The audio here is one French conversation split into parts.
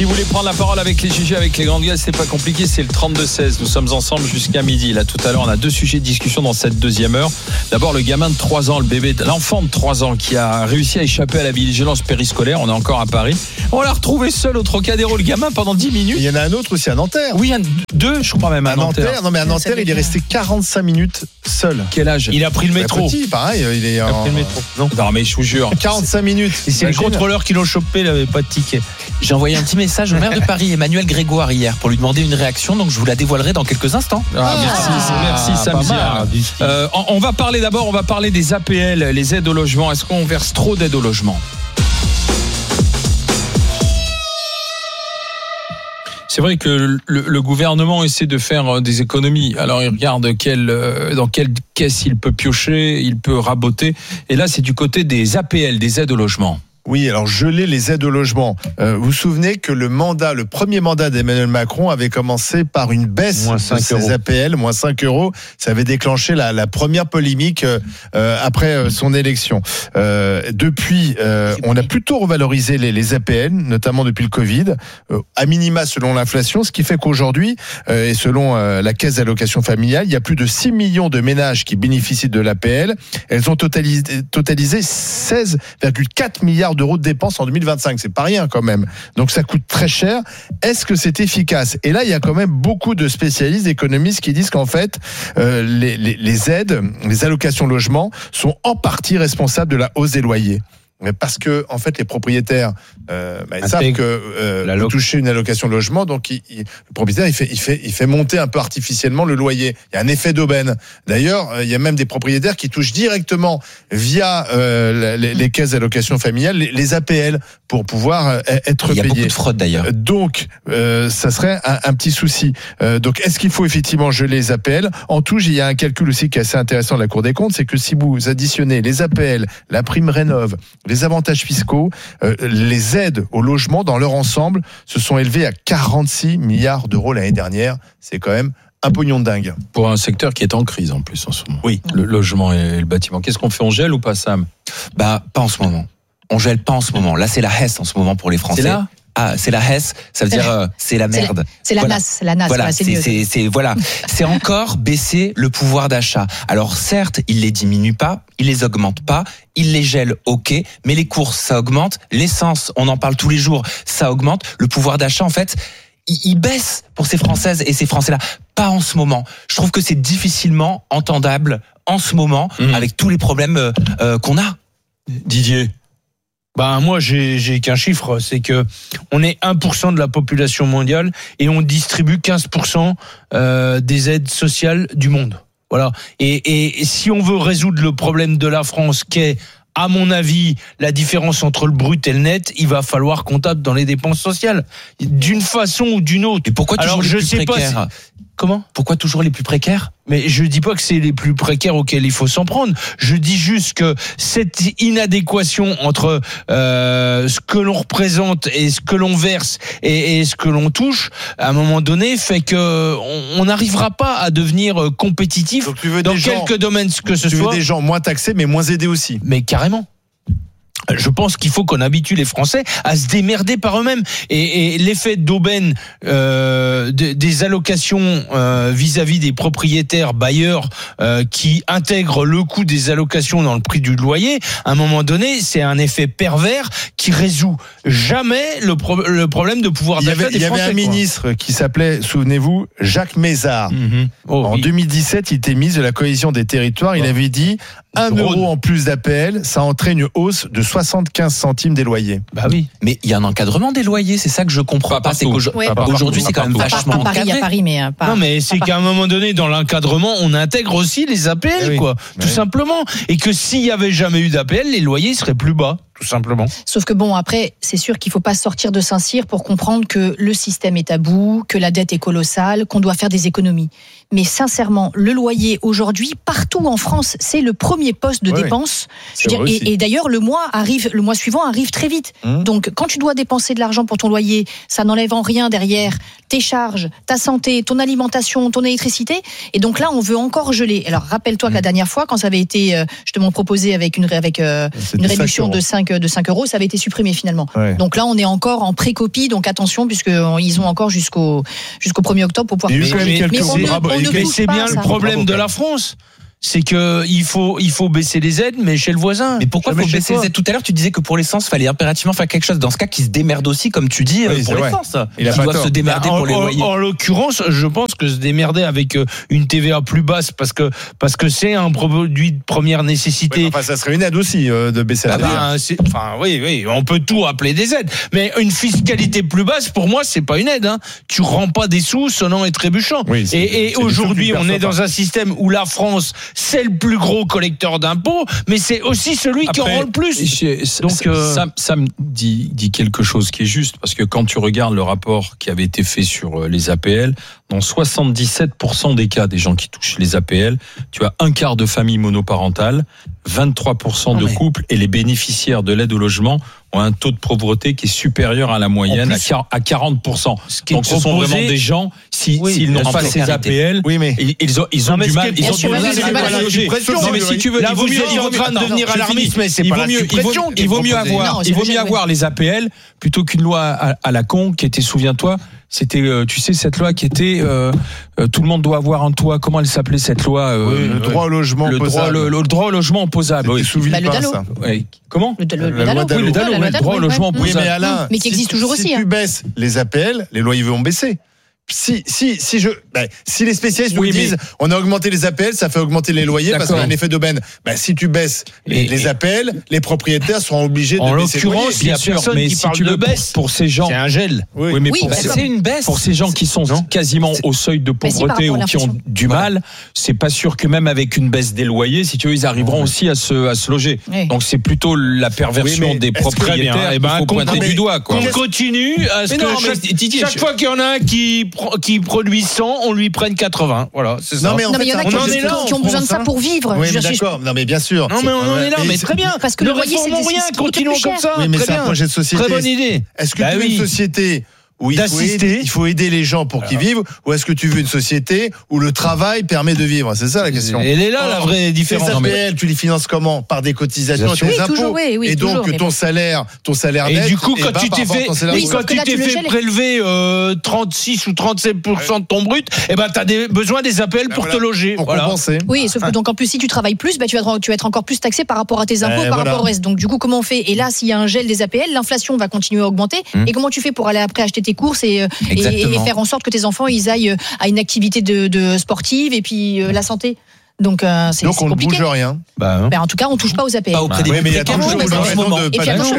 Si vous voulez prendre la parole avec les GG, avec les grandes gueules, c'est pas compliqué, c'est le 32-16. Nous sommes ensemble jusqu'à midi. Là, tout à l'heure, on a 2 sujets de discussion dans cette deuxième heure. D'abord, le gamin de 3 ans, l'enfant de 3 ans qui a réussi à échapper à la vigilance périscolaire. On est encore à Paris. On l'a retrouvé seul au Trocadéro, le gamin, pendant 10 minutes. Il y en a un autre aussi à Nanterre. Oui, 2, je crois même à Nanterre. Non, mais à Nanterre, il est resté 45 minutes seul. Quel âge? Il a pris le métro. Petit, pareil, il est Il a pris le métro. Non, mais je vous jure. 45 minutes. Et c'est le contrôleur qui l'ont chopé, il n'avait pas de ticket. J'ai envoyé un petit message au maire de Paris, Emmanuel Grégoire, hier, pour lui demander une réaction, donc je vous la dévoilerai dans quelques instants. Merci Sam Ziad. On va parler des APL, les aides au logement. Est-ce qu'on verse trop d'aides au logement? C'est vrai que le gouvernement essaie de faire des économies. Alors il regarde dans quelle caisse il peut piocher, il peut raboter. Et là, c'est du côté des APL, des aides au logement. Oui, alors geler les aides au logement. Vous vous souvenez que le premier mandat d'Emmanuel Macron avait commencé par une baisse de ces APL, moins 5 €. Ça avait déclenché la première polémique après son élection. Depuis, on a plutôt revalorisé les APL, notamment depuis le Covid, à minima selon l'inflation, ce qui fait qu'aujourd'hui, et selon la caisse d'allocation familiale, il y a plus de 6 millions de ménages qui bénéficient de l'APL. Elles ont totalisé 16,4 milliards d'euros de dépenses en 2025, c'est pas rien quand même. Donc ça coûte très cher. Est-ce que c'est efficace? Et là, il y a quand même beaucoup de spécialistes, d'économistes qui disent qu'en fait, les aides, les allocations logement sont en partie responsables de la hausse des loyers. Parce que en fait les propriétaires ils savent que vous touchez une allocation logement, donc le propriétaire il fait monter un peu artificiellement le loyer. Il y a un effet d'aubaine. D'ailleurs, il y a même des propriétaires qui touchent directement via les caisses d'allocation familiale les APL pour pouvoir être payés. Il y a beaucoup de fraude d'ailleurs. Donc ça serait un petit souci. Donc est-ce qu'il faut effectivement geler les APL? En tout, il y a un calcul aussi qui est assez intéressant de la Cour des comptes, c'est que si vous additionnez les APL, la prime rénov', les avantages fiscaux, les aides au logement dans leur ensemble se sont élevés à 46 milliards d'euros l'année dernière. C'est quand même un pognon de dingue. Pour un secteur qui est en crise en plus en ce moment. Oui. Le logement et le bâtiment. Qu'est-ce qu'on fait? On gèle ou pas, Sam? Pas en ce moment. On gèle pas en ce moment. Là, c'est la Hesse en ce moment pour les Français. C'est là? Ah, c'est la Hesse, ça veut dire c'est la merde. C'est la NAS, Voilà, c'est mieux. C'est encore baisser le pouvoir d'achat. Alors certes, il les diminue pas, il les augmente pas, il les gèle, ok, mais les courses ça augmente, l'essence, on en parle tous les jours, ça augmente, le pouvoir d'achat en fait, il baisse pour ces Françaises et ces Français-là. Pas en ce moment. Je trouve que c'est difficilement entendable en ce moment avec tous les problèmes qu'on a. Didier? Moi, j'ai qu'un chiffre, c'est que on est 1% de la population mondiale et on distribue 15% des aides sociales du monde. Voilà. Et si on veut résoudre le problème de la France, qu'est, à mon avis, la différence entre le brut et le net, il va falloir qu'on tape dans les dépenses sociales, d'une façon ou d'une autre. Et pourquoi toujours les plus précaires? Comment? Pourquoi toujours les plus précaires? Mais je dis pas que c'est les plus précaires auxquels il faut s'en prendre. Je dis juste que cette inadéquation entre ce que l'on représente et ce que l'on verse et ce que l'on touche, à un moment donné, fait que on n'arrivera pas à devenir compétitif dans quelques domaines que ce soit. Tu veux des gens moins taxés mais moins aidés aussi. Mais carrément. Je pense qu'il faut qu'on habitue les Français à se démerder par eux-mêmes. Et l'effet d'aubaine des allocations vis-à-vis des propriétaires bailleurs qui intègrent le coût des allocations dans le prix du loyer, à un moment donné, c'est un effet pervers qui résout jamais le problème de pouvoir d'achat des Français. Il y avait un ministre qui s'appelait, souvenez-vous, Jacques Mézard. En 2017, il était ministre de la cohésion des territoires. Il avait dit 1 € en plus d'APL, ça entraîne une hausse de 75 centimes des loyers. Bah oui. Mais il y a un encadrement des loyers, c'est ça que je comprends pas. C'est qu'aujourd'hui, c'est quand même vachement encadré. Il y a Paris, mais pas. Non, mais c'est qu'à un moment donné, dans l'encadrement, on intègre aussi les APL, tout simplement. Et que s'il y avait jamais eu d'APL, les loyers seraient plus bas. Tout simplement. Sauf que après, c'est sûr qu'il ne faut pas sortir de Saint-Cyr pour comprendre que le système est à bout, que la dette est colossale, qu'on doit faire des économies. Mais sincèrement, le loyer aujourd'hui, partout en France, c'est le premier poste de dépense. Et d'ailleurs, le mois suivant arrive très vite. Donc, quand tu dois dépenser de l'argent pour ton loyer, ça n'enlève en rien derrière tes charges, ta santé, ton alimentation, ton électricité. Et donc là, on veut encore geler. Alors, rappelle-toi que la dernière fois, quand ça avait été justement proposé avec une réduction de 5 euros, ça avait été supprimé finalement. Ouais. Donc là, on est encore en pré-copie. Donc attention, puisqu'ils ont encore jusqu'au 1er octobre pour pouvoir. Mais c'est bien le problème de la France. C'est que il faut baisser les aides, mais chez le voisin. Mais pourquoi faut baisser les aides? Tout à l'heure, tu disais que pour l'essence, fallait impérativement faire quelque chose. Dans ce cas, qui se démerde aussi, comme tu dis, pour l'essence. Ils doivent se démerder pour les loyers. En l'occurrence, je pense que se démerder avec une TVA plus basse, parce que c'est un produit de première nécessité. Oui, ça serait une aide aussi de baisser la TVA. Oui, on peut tout appeler des aides, mais une fiscalité plus basse, pour moi, c'est pas une aide. Tu rends pas des sous sonnant et trébuchant. Oui, et aujourd'hui, on est dans un système où la France, c'est le plus gros collecteur d'impôts, mais c'est aussi celui qui en rend le plus. Donc, ça me dit quelque chose qui est juste, parce que quand tu regardes le rapport qui avait été fait sur les APL, dans 77% des cas des gens qui touchent les APL, tu as un quart de familles monoparentales, 23% de couples, et les bénéficiaires de l'aide au logement ont un taux de pauvreté qui est supérieur à la moyenne, à 40%. Donc ce sont vraiment des gens, s'ils n'ont pas ces APL, ils ont du mal. Ils ont du mal à loger. Non, mais si tu veux, il vaut mieux en train de devenir alarmiste, mais c'est pas la suppression. Il vaut mieux avoir les APL plutôt qu'une loi à la con qui était, souviens-toi, c'était, tu sais, cette loi qui était, tout le monde doit avoir un toit. Comment elle s'appelait cette loi? Le droit au logement opposable. Le droit au logement opposable. Oui. Le DALO. Comment? Le DALO. Le droit au logement opposable. Oui, mais Alain, mais qui existe toujours aussi. Si tu baisses les APL, les loyers vont baisser. Si les spécialistes nous disent on a augmenté les APL, ça fait augmenter les loyers parce qu'il y a un effet d'aubaine. Si tu baisses les APL, les propriétaires seront obligés de baisser les loyers. En l'occurrence, il y a personne qui parle de baisse. Pour ces gens, c'est un gel. Oui, mais c'est une baisse. Pour ces gens qui sont quasiment au seuil de pauvreté ou qui ont du mal, c'est pas sûr que même avec une baisse des loyers, si tu veux, ils arriveront aussi à se loger. Donc c'est plutôt la perversion des propriétaires qu'il faut pointer du doigt. On continue à ce que chaque fois qu'il y en a un qui produit 100, on lui prenne 80. Voilà, c'est ça. Non, mais il y en a qui ont besoin de ça pour vivre. Oui, d'accord. Non, mais bien sûr. Non, mais on en est là, mais très bien. Parce que le loyer, c'est rien, continuons comme ça. Oui, mais c'est un projet de société. Très bonne idée. Est-ce que tu veux une société où il faut aider les gens pour qu'ils vivent, ou est-ce que tu veux une société où le travail permet de vivre? C'est ça la question. Elle est là la vraie différence. Les APL, tu les finances comment? Par des cotisations et des impôts. Et donc ton salaire net. Et du coup, quand tu t'es fait prélever 36 ou 37% de ton brut, tu as besoin des APL pour te loger. Pour compenser. Oui, sauf que donc en plus, si tu travailles plus, tu vas être encore plus taxé par rapport à tes impôts, par rapport au reste. Donc du coup, comment on fait? Et là, s'il y a un gel des APL, l'inflation va continuer à augmenter. Et comment tu fais pour aller après acheter tes courses et faire en sorte que tes enfants ils aillent à une activité de sportive et puis la santé? Donc c'est on ne compliqué. bouge rien. En tout cas, on touche pas aux APL. Pas auprès des Et puis attention,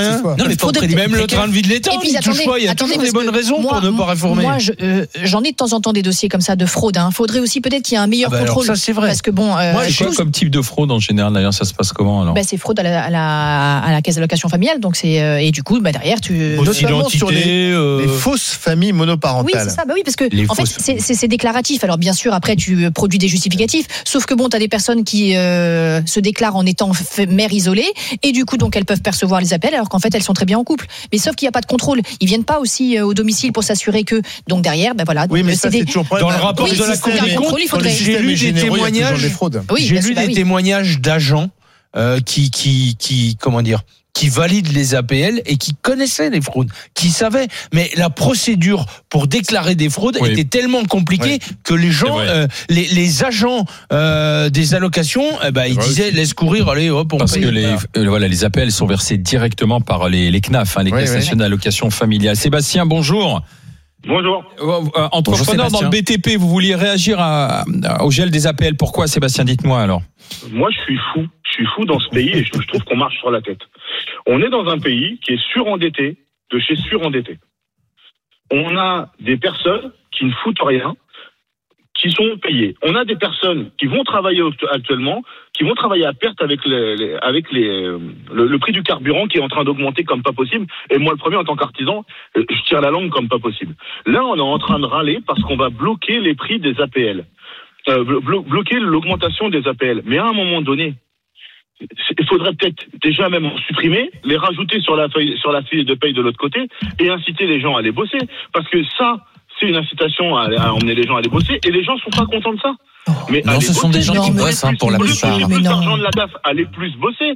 même le train de vie de l'État, il touche pas. Il y a toujours des bonnes raisons pour ne pas réformer. Moi, j'en ai de temps en temps des dossiers comme ça de fraude. Faudrait aussi peut-être qu'il y ait un meilleur contrôle. Ça c'est vrai. Parce que c'est quoi comme type de fraude en général? D'ailleurs, ça se passe comment alors? C'est fraude à la caisse d'allocation familiale. Donc c'est et du coup derrière tu notamment sur les fausses familles monoparentales. Oui, c'est ça. Oui, parce que en fait c'est déclaratif. Alors bien sûr après tu produis des justificatifs. Sauf que tu as des personnes qui se déclarent en étant mère isolée et du coup donc elles peuvent percevoir les appels alors qu'en fait elles sont très bien en couple. Mais sauf qu'il n'y a pas de contrôle. Ils viennent pas aussi au domicile pour s'assurer que donc derrière Oui, mais ça c'est toujours dans le rapport de la Cour des comptes. J'ai lu des témoignages. J'ai lu des témoignages d'agents qui valident les APL et qui connaissaient les fraudes, qui savaient. Mais la procédure pour déclarer des fraudes était tellement compliquée que les gens, les agents des allocations, ils disaient laisse courir, allez hop, on parce paye. Que les APL sont versés directement par les CNAF, les caisses nationales d'allocation familiale. Sébastien, bonjour. Bonjour. Entrepreneur dans le BTP, vous vouliez réagir au gel des APL. Pourquoi, Sébastien? Dites-moi alors. Moi, je suis fou dans ce pays et je trouve qu'on marche sur la tête. On est dans un pays qui est surendetté de chez surendetté. On a des personnes qui ne foutent rien, qui sont payées. On a des personnes qui vont travailler actuellement, qui vont travailler à perte avec le prix du carburant qui est en train d'augmenter comme pas possible. Et moi, le premier, en tant qu'artisan, je tire la langue comme pas possible. Là, on est en train de râler parce qu'on va bloquer les prix des APL. bloquer l'augmentation des APL. Mais à un moment donné, il faudrait peut-être déjà même en supprimer, les rajouter sur la feuille de paye de l'autre côté et inciter les gens à aller bosser. Parce que ça, c'est une incitation à emmener les gens à aller bosser et les gens sont pas contents de ça. Mais non, ce sont des gens qui bossent pour la plupart. Plus d'argent de la CAF, aller plus bosser.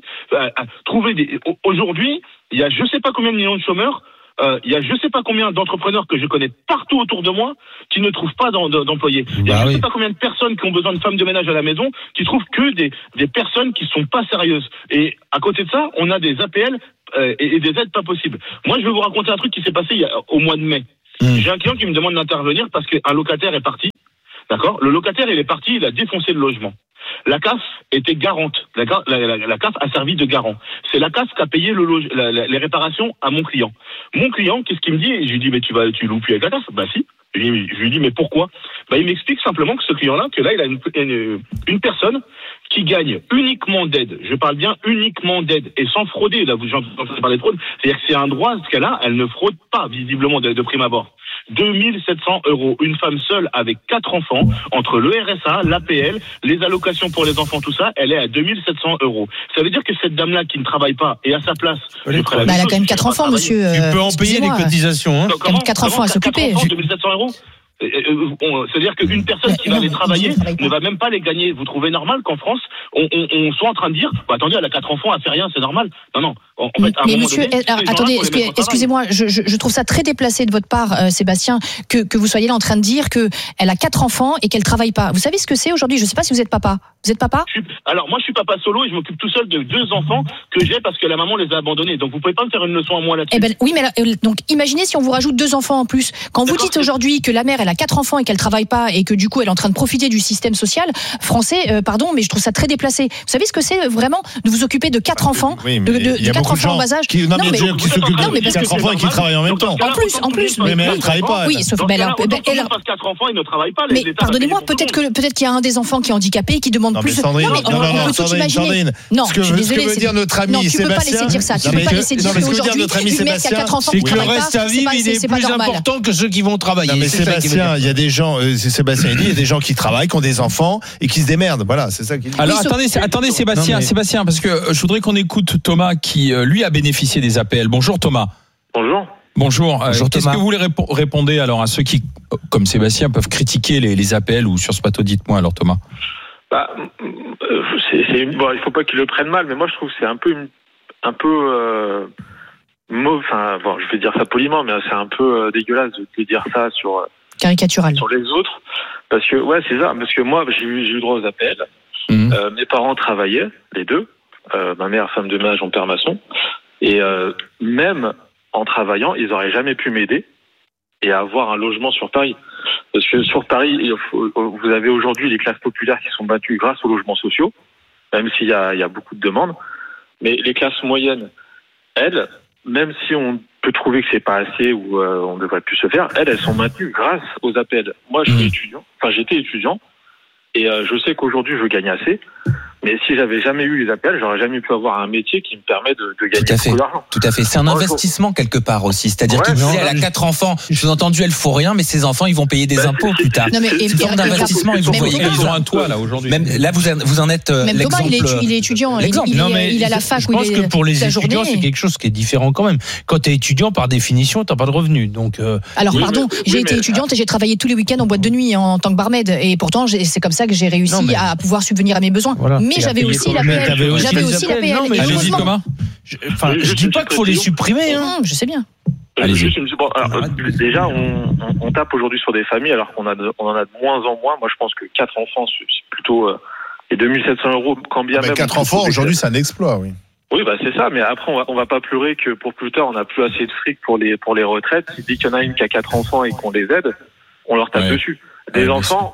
Aujourd'hui, il y a je sais pas combien de millions de chômeurs. Il y a je sais pas combien d'entrepreneurs que je connais partout autour de moi qui ne trouvent pas d'employés. Il y a je sais pas combien de personnes qui ont besoin de femmes de ménage à la maison qui trouvent que des personnes qui sont pas sérieuses. Et à côté de ça, on a des APL et des aides pas possibles. Moi, je vais vous raconter un truc qui s'est passé au mois de mai. J'ai un client qui me demande d'intervenir parce qu'un locataire est parti. D'accord ? Le locataire, il est parti, il a défoncé le logement. La CAF était garante. La CAF a servi de garant. C'est la CAF qui a payé les réparations à mon client. Mon client, qu'est-ce qu'il me dit ? Je lui dis, mais tu loues plus avec la CAF ? Bah si. Je lui dis, mais pourquoi ? Bah il m'explique simplement que ce client-là, il a une personne qui gagne uniquement d'aide. Je parle bien uniquement d'aide et sans frauder. Là, vous entendez parler de fraude. C'est-à-dire que c'est un droit, ce qu'elle a, elle ne fraude pas visiblement de prime abord. 2700 €. Une femme seule avec 4 enfants, entre le RSA, l'APL, les allocations pour les enfants, tout ça, elle est à 2700 €. Ça veut dire que cette dame-là qui ne travaille pas et à sa place, elle a quand même 4 enfants, monsieur. Tu peux en payer les cotisations. Hein. Quand même 4 enfants à s'occuper. 2700 €. C'est-à-dire qu'une personne qui va aller travailler ne va même pas les gagner. Vous trouvez normal qu'en France, on soit en train de dire, attendez, elle a 4 enfants, elle fait rien, c'est normal. Non. En fait, mais monsieur, attendez, excusez-moi, je trouve ça très déplacé de votre part, Sébastien, que vous soyez là en train de dire qu'elle a 4 enfants et qu'elle travaille pas. Vous savez ce que c'est aujourd'hui ? Je ne sais pas si vous êtes papa. Vous êtes papa ? Alors moi, je suis papa solo et je m'occupe tout seul de 2 enfants que j'ai parce que la maman les a abandonnés. Donc vous pouvez pas me faire une leçon à moi là-dessus. Oui, mais donc imaginez si on vous rajoute 2 enfants en plus. Quand vous dites aujourd'hui que la mère elle a 4 enfants et qu'elle travaille pas et que du coup elle est en train de profiter du système social français, pardon, mais je trouve ça très déplacé. Vous savez ce que c'est vraiment de vous occuper de 4 enfants, de 4 enfants en bas âge. Qui s'occupent de 4 enfants et qui travaillent en même temps. En plus. Mais elle ne travaille pas. Oui, sauf elle a 4 enfants, ils ne travaillent pas. Mais pardonnez-moi, peut-être qu'il y a un des enfants qui est handicapé et qui demande plus. Sandrine. Non, ce que veut dire notre ami Sébastien. Tu peux pas laisser dire ça. Tu peux pas laisser dire qu'aujourd'hui, une mère qui a 4 enfants qui travaille pas, c'est que le reste à vivre, il est plus important que ceux qui vont travailler. Mais Sébastien, il y a des gens, Sébastien dit, il y a des gens qui travaillent, qui ont des enfants et qui se démerdent. Voilà, c'est ça qu'il dit. Alors attendez Sébastien, parce que je voudrais qu'on écoute Thomas qui lui a bénéficié des APL. Bonjour Thomas. Bonjour. Qu'est-ce que vous voulez répondre alors à ceux qui, comme Sébastien, peuvent critiquer les APL ou sur ce plateau ? Dites-moi alors Thomas. Il faut pas qu'ils le prennent mal, mais moi je trouve que c'est un peu mauvais. Enfin, je vais dire ça poliment, mais c'est un peu dégueulasse de dire ça caricatural sur les autres, parce que c'est ça. Parce que moi j'ai eu droit aux APL. Mes parents travaillaient les deux. Ma mère femme de ménage, mon père maçon, et même en travaillant, ils auraient jamais pu m'aider et avoir un logement sur Paris. Parce que sur Paris, vous avez aujourd'hui les classes populaires qui sont battues grâce aux logements sociaux, même s'il y a beaucoup de demandes. Mais les classes moyennes, elles, même si on peut trouver que c'est pas assez ou on devrait plus se faire, elles sont maintenues grâce aux APL. Moi, j'étais étudiant et je sais qu'aujourd'hui, je gagne assez. Mais si j'avais jamais eu les APL, j'aurais jamais pu avoir un métier qui me permet de gagner beaucoup d'argent. Tout à fait. C'est un investissement quelque part aussi. C'est-à-dire qu'il disait, elle a 4 enfants. Sous-entendu, elle faut rien, mais ses enfants, ils vont payer des impôts plus tard. C'est une forme d'investissement. Vous voyez qu'ils ont un toit là aujourd'hui. Même là, vous en êtes même l'exemple. Thomas, il est étudiant. Il a la fac où il est. Je pense que pour les étudiants, c'est quelque chose qui est différent quand même. Quand tu es étudiant, par définition, tu n'as pas de revenus. Donc. Alors pardon, j'ai été étudiante et j'ai travaillé tous les week-ends en boîte de nuit en tant que barmaid. Et pourtant, c'est comme ça que j'ai réussi à pouvoir subvenir à mes besoins. Mais j'avais aussi la j'avais aussi la PL. Non, mais allez-y Thomas. Je dis pas qu'il faut les supprimer. Je sais bien. Déjà, on tape aujourd'hui sur des familles alors qu'on en a de moins en moins. Moi, je pense que 4 enfants, c'est plutôt les 2700 €, quand bien même. 4 enfants, aujourd'hui, c'est un exploit, oui. Oui, c'est ça. Mais après, on va pas pleurer que pour plus tard, on n'a plus assez de fric pour les retraites. Dès qu'il y en a une qui a 4 enfants et qu'on les aide, on leur tape dessus. Des enfants,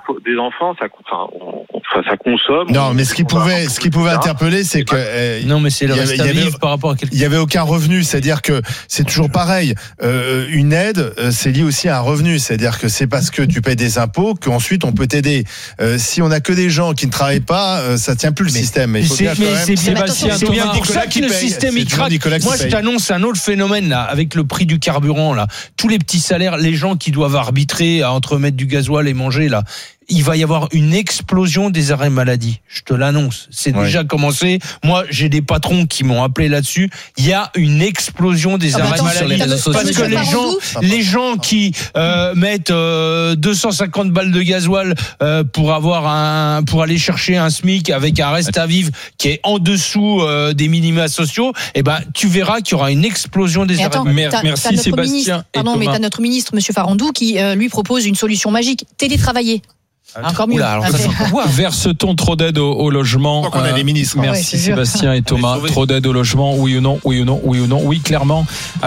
ça consomme. Non, mais ce qui pouvait interpeller, c'est que non, mais c'est le reste à vivre par rapport à quelqu'un. Il y avait aucun revenu, c'est-à-dire que c'est toujours pareil. Une aide, c'est lié aussi à un revenu, c'est-à-dire que c'est parce que tu payes des impôts qu'ensuite on peut t'aider. Si on a que des gens qui ne travaillent pas, ça tient plus le système. Mais c'est bien pour ça que le système il craque. Moi, je t'annonce un autre phénomène là, avec le prix du carburant là, tous les petits salaires, les gens qui doivent arbitrer entre mettre du gasoil et manger là. il va y avoir une explosion des arrêts maladie. Je te l'annonce. C'est déjà commencé. Moi, j'ai des patrons qui m'ont appelé là-dessus. Il y a une explosion des arrêts maladie. Sur les réseaux sociaux. Parce que les gens qui mettent 250 balles de gasoil pour aller chercher un SMIC avec un reste à vivre qui est en dessous des minima sociaux, tu verras qu'il y aura une explosion des arrêts maladie. Merci Sébastien. Pardon, mais t'as notre ministre, Monsieur Farandou, qui lui propose une solution magique, télétravailler. Encore mieux. Verse-t-on trop d'aide au logement? Donc on a des ministres. Merci Sébastien et Thomas. Trop d'aide au logement, oui ou non? Oui ou non? Oui ou non? Oui, clairement, à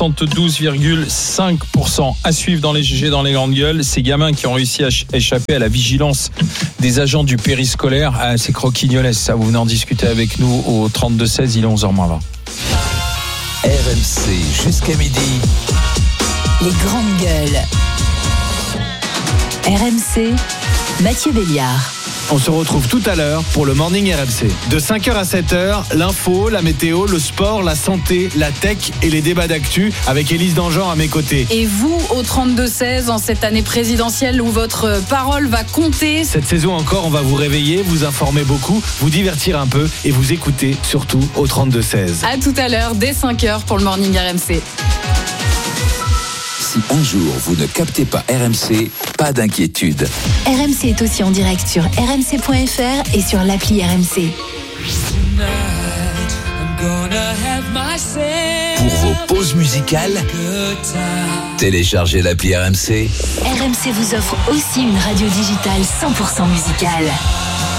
72,5%. À suivre dans les GG, dans les grandes gueules, ces gamins qui ont réussi à échapper à la vigilance des agents du périscolaire. C'est croquignolesque, ça. Vous venez en discuter avec nous au 32-16, il est 11h20. RMC jusqu'à midi. Les grandes gueules. RMC, Mathieu Béliard. On se retrouve tout à l'heure pour le Morning RMC. De 5h à 7h, l'info, la météo, le sport, la santé, la tech et les débats d'actu avec Élise Dangean à mes côtés. Et vous, au 32-16, en cette année présidentielle où votre parole va compter. Cette saison encore, on va vous réveiller, vous informer beaucoup, vous divertir un peu et vous écouter surtout au 32-16. À tout à l'heure, dès 5h pour le Morning RMC. Si un jour vous ne captez pas RMC, pas d'inquiétude. RMC est aussi en direct sur rmc.fr et sur l'appli RMC. Pour vos pauses musicales, téléchargez l'appli RMC. RMC vous offre aussi une radio digitale 100% musicale.